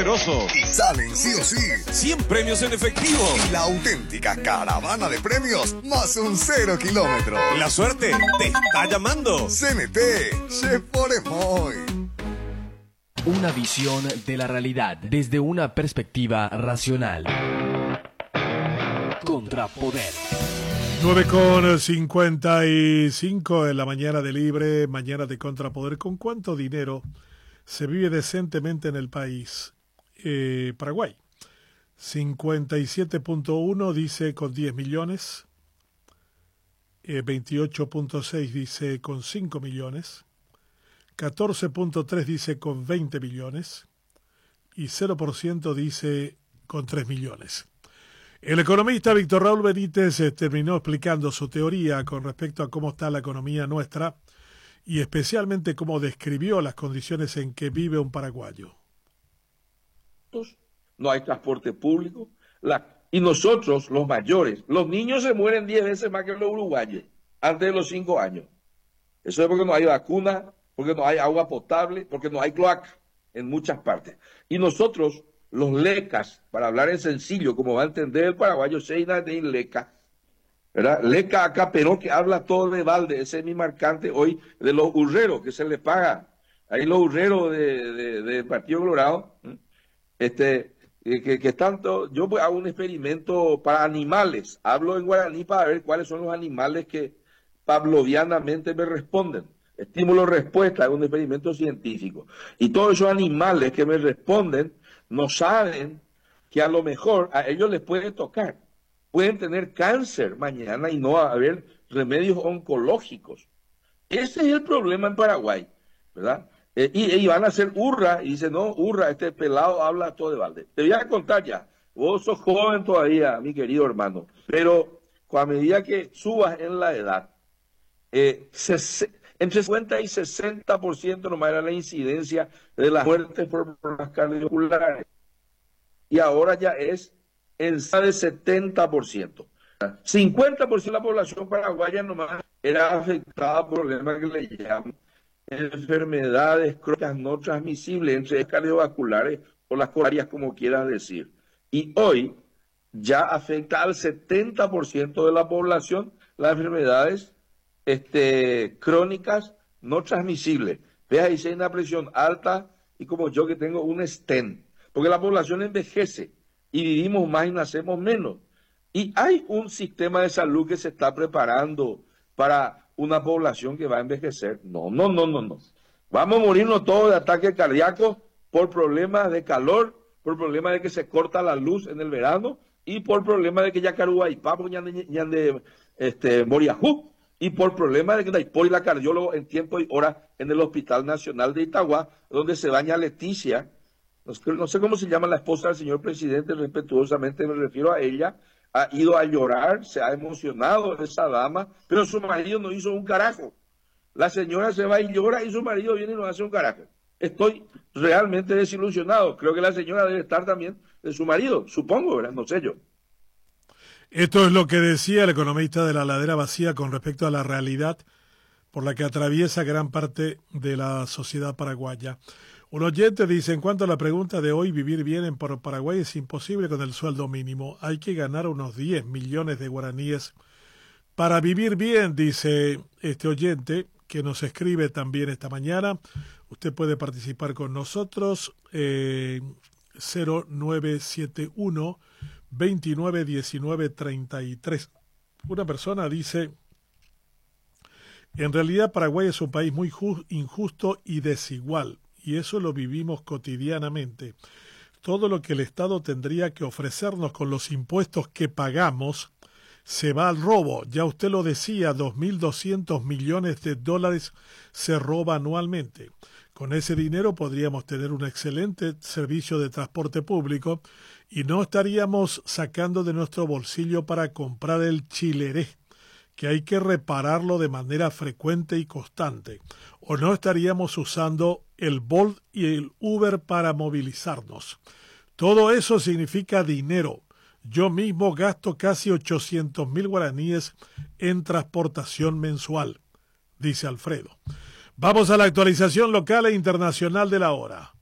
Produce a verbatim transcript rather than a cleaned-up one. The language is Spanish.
generoso. Y salen sí o sí. cien premios en efectivo. Y la auténtica caravana de premios más un cero kilómetro. La suerte te está llamando. C N T, se pone muy. Una visión de la realidad desde una perspectiva racional. Contrapoder. nueve con cincuenta y cinco en la mañana de Libre, mañana de Contrapoder. ¿Con cuánto dinero se vive decentemente en el país? Eh, Paraguay. cincuenta y siete punto uno dice con diez millones. Eh, veintiocho punto seis dice con cinco millones. catorce punto tres dice con veinte millones. Y cero por ciento dice con tres millones. El economista Víctor Raúl Benítez eh, terminó explicando su teoría con respecto a cómo está la economía nuestra y especialmente cómo describió las condiciones en que vive un paraguayo. No hay transporte público. La... Y nosotros, los mayores, los niños se mueren diez veces más que los uruguayos antes de los cinco años. Eso es porque no hay vacuna, porque no hay agua potable, porque no hay cloaca en muchas partes. Y nosotros, los lecas, para hablar en sencillo, como va a entender el paraguayo, Seina de leca, ¿verdad? Leca acá, pero que habla todo de balde, ese es mi marcante hoy de los hurreros que se le paga. Ahí los hurreros del de, de Partido Colorado, este, que, que tanto, yo hago un experimento para animales, hablo en guaraní para ver cuáles son los animales que pavlovianamente me responden. Estímulo-respuesta, es un experimento científico. Y todos esos animales que me responden no saben que a lo mejor a ellos les puede tocar. Pueden tener cáncer mañana y no haber remedios oncológicos. Ese es el problema en Paraguay, ¿verdad? Eh, y, y van a hacer hurra, y dicen, no, hurra, este pelado habla todo de balde. Te voy a contar ya, vos sos joven todavía, mi querido hermano, pero a medida que subas en la edad, eh, se, entre cincuenta y sesenta por ciento nomás era la incidencia de las muertes por problemas cardiovasculares. Y ahora ya es en de setenta por ciento. cincuenta por ciento de la población paraguaya nomás era afectada por problemas que le llaman enfermedades crónicas no transmisibles, entre cardiovasculares o las coronarias, como quieras decir. Y hoy ya afecta al setenta por ciento de la población las enfermedades Este, crónicas no transmisibles. Ves ahí si hay una presión alta y como yo que tengo un stent, porque la población envejece y vivimos más y nacemos menos. Y hay un sistema de salud que se está preparando para una población que va a envejecer. No, no, no, no, no. Vamos a morirnos todos de ataque cardíaco por problemas de calor, por problemas de que se corta la luz en el verano y por problemas de que ya caruba y papo ya de este, Moriajú. Y por problemas de que no hay por la cardiólogo en tiempo y hora en el Hospital Nacional de Itagua, donde se baña Leticia, no sé, no sé cómo se llama la esposa del señor presidente, respetuosamente me refiero a ella, ha ido a llorar, se ha emocionado esa dama, pero su marido no hizo un carajo. La señora se va y llora y su marido viene y no hace un carajo. Estoy realmente desilusionado. Creo que la señora debe estar también de su marido, supongo, ¿verdad? No sé yo. Esto es lo que decía el economista de la ladera vacía con respecto a la realidad por la que atraviesa gran parte de la sociedad paraguaya. Un oyente dice, en cuanto a la pregunta de hoy, vivir bien en Paraguay es imposible con el sueldo mínimo. Hay que ganar unos diez millones de guaraníes para vivir bien, dice este oyente, que nos escribe también esta mañana. Usted puede participar con nosotros, eh, cero nueve siete uno veintinueve diecinueve treinta y tres. Una persona dice, en realidad Paraguay es un país muy injusto y desigual, y eso lo vivimos cotidianamente. Todo lo que el Estado tendría que ofrecernos con los impuestos que pagamos se va al robo. Ya usted lo decía, dos mil doscientos millones de dólares se roba anualmente. Con ese dinero podríamos tener un excelente servicio de transporte público y no estaríamos sacando de nuestro bolsillo para comprar el chileré, que hay que repararlo de manera frecuente y constante, o no estaríamos usando el Bolt y el Uber para movilizarnos. Todo eso significa dinero. Yo mismo gasto casi ochocientos mil guaraníes en transportación mensual, dice Alfredo. Vamos a la actualización local e internacional de la hora.